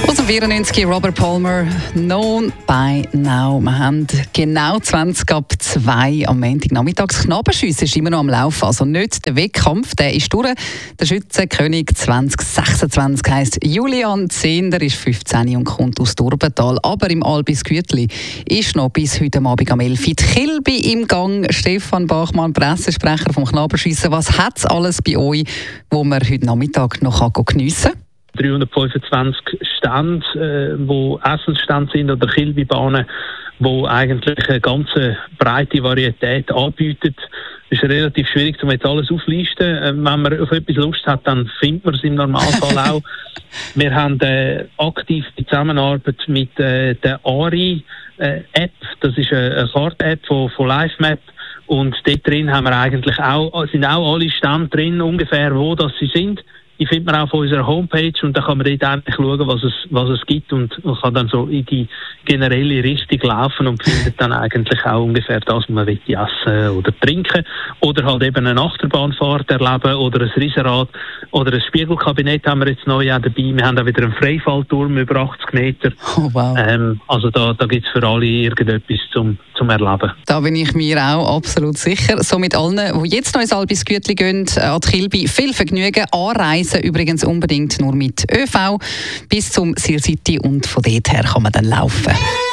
Aus dem 94 Robert Palmer, «Known by Now». Wir haben genau 20 ab 2 am Montagnachmittag. Das Knabenschiessen ist immer noch am Laufen, also nicht der Wettkampf, der ist durch. Der Schützenkönig 2026 heisst Julian Zehnder, ist 15 und kommt aus Durbental. Aber im Albis Gütli ist noch bis heute Abend am 11 Uhr die Kilby im Gang. Stefan Bachmann, Pressesprecher vom Knabenschiessen. Was hat es alles bei euch, wo man heute Nachmittag noch geniessen kann? 325 Stände, wo Essensstände sind oder Kilbybahnen, wo eigentlich eine ganz breite Varietät anbieten. Es ist relativ schwierig, um jetzt alles aufzulisten. Wenn man auf etwas Lust hat, dann findet man es im Normalfall auch. Wir haben aktiv die Zusammenarbeit mit der ARI-App. Das ist eine Karte-App von LiveMap. Und dort drin haben wir eigentlich sind auch alle Stände drin, ungefähr wo das sie sind. Die findet man auch auf unserer Homepage und da kann man dort endlich schauen, was es gibt und man kann dann so in die generelle Richtung laufen und findet dann eigentlich auch ungefähr das, was man essen oder trinken oder halt eben eine Achterbahnfahrt erleben oder ein Riesenrad oder ein Spiegelkabinett haben wir jetzt neu auch dabei. Wir haben auch wieder einen Freifallturm über 80 Meter. Oh, wow. Also da gibt es für alle irgendetwas zum Erleben. Da bin ich mir auch absolut sicher. So mit allen, die jetzt noch ins Albis Gütli gehen, an die Kilby, viel Vergnügen. Anreisen übrigens unbedingt nur mit ÖV bis zum Sir City und von dort her kann man dann laufen.